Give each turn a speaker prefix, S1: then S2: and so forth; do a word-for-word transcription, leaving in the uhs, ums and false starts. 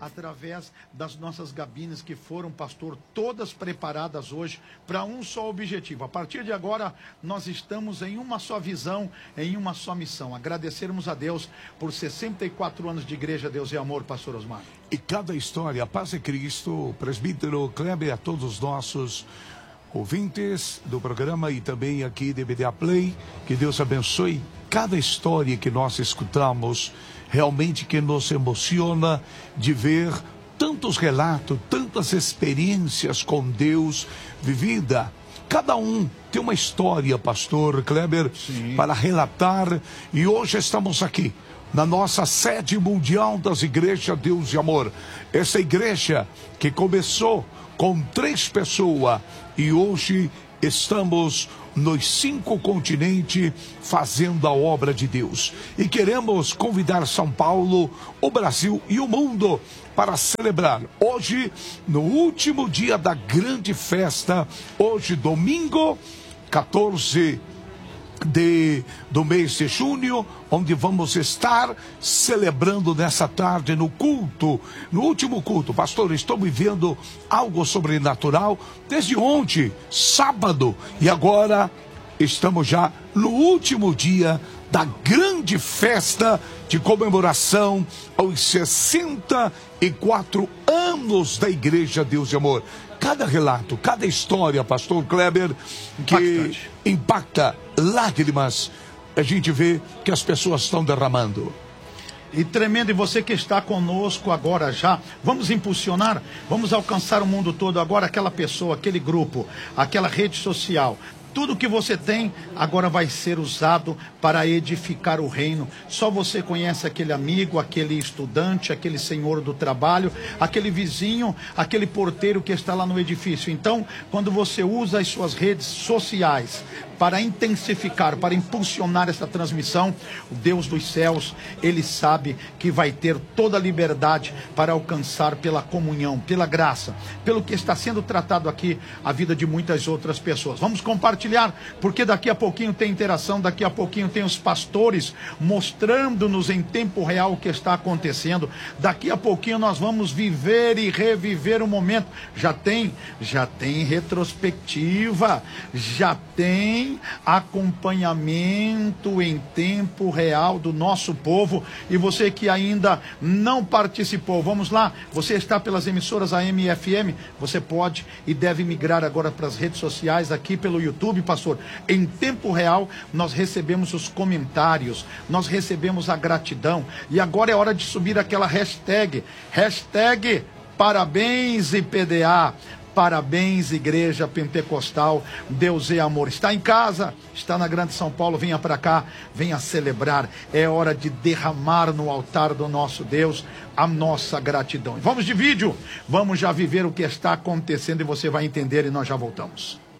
S1: através das nossas gabines que foram, pastor, todas preparadas hoje para um só objetivo. A partir de agora, nós estamos em uma só visão, em uma só missão. Agradecermos a Deus por sessenta e quatro anos de Igreja Deus e Amor, pastor Osmar.
S2: E cada história, a paz de Cristo, presbítero Kleber, a todos os nossos ouvintes do programa e também aqui de B D A Play, que Deus abençoe cada história que nós escutamos, realmente que nos emociona de ver tantos relatos, tantas experiências com Deus vivida. Cada um tem uma história, pastor Kleber, Sim. para relatar, e hoje estamos aqui na nossa sede mundial das igrejas Deus e Amor. Essa igreja que começou com três pessoas e hoje estamos nos cinco continentes fazendo a obra de Deus. E queremos convidar São Paulo, o Brasil e o mundo para celebrar hoje, no último dia da grande festa, hoje domingo, quatorze de, do mês de junho, onde vamos estar celebrando nessa tarde no culto, no último culto. Pastor, estou vivendo algo sobrenatural desde ontem, sábado, e agora estamos já no último dia da grande festa de comemoração aos sessenta e quatro anos da Igreja Deus e Amor. Cada relato, cada história, pastor Kleber, que Impactante. impacta lágrimas, a gente vê que as pessoas estão derramando.
S1: E tremendo, e você que está conosco agora já, vamos impulsionar, vamos alcançar o mundo todo agora, aquela pessoa, aquele grupo, aquela rede social. Tudo que você tem agora vai ser usado para edificar o reino. Só você conhece aquele amigo, aquele estudante, aquele senhor do trabalho, aquele vizinho, aquele porteiro que está lá no edifício. Então, quando você usa as suas redes sociais para intensificar, para impulsionar essa transmissão, o Deus dos céus, Ele sabe que vai ter toda a liberdade para alcançar pela comunhão, pela graça, pelo que está sendo tratado aqui, a vida de muitas outras pessoas. Vamos compartilhar, porque daqui a pouquinho tem interação, daqui a pouquinho tem os pastores mostrando-nos em tempo real o que está acontecendo. Daqui a pouquinho nós vamos viver e reviver o momento. Já tem, já tem retrospectiva, já tem acompanhamento em tempo real do nosso povo. E você que ainda não participou, vamos lá, você está pelas emissoras A M e F M, você pode e deve migrar agora para as redes sociais, aqui pelo YouTube, pastor. Em tempo real nós recebemos os comentários, nós recebemos a gratidão, e agora é hora de subir aquela hashtag, hashtag parabéns I P D A, parabéns Igreja Pentecostal Deus e Amor. Está em casa, está na Grande São Paulo, venha para cá, venha celebrar. É hora de derramar no altar do nosso Deus a nossa gratidão. Vamos de vídeo, vamos já viver o que está acontecendo e você vai entender, e nós já voltamos.